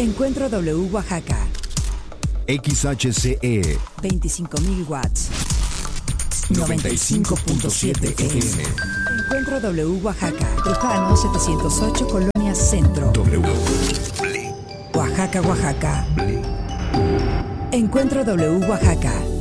Encuentro W Oaxaca. XHCE 25.000 watts. 95.7 FM. Encuentro W Oaxaca. Trujano 708, Colonia Centro. W. Oaxaca, Oaxaca. Encuentro W Oaxaca.